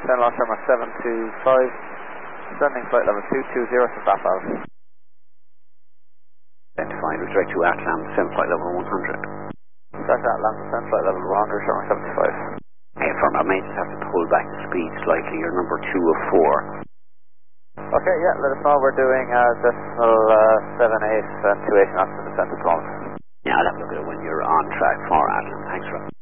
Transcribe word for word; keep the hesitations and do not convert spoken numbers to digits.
Descend launch number seven two five, descending flight level two two zero to F A P Alpha. Identified with direct to Atlan, descend flight level one hundred. Direct Atlan, descend flight level one hundred, showing seventy-five. Hey, firm, I may just have to pull back the speed slightly. You're number two of four. Okay, yeah, let us know. We're doing uh, decimal uh, seven eight and two eight knots in descent at the moment. Yeah, I'll have a look at it.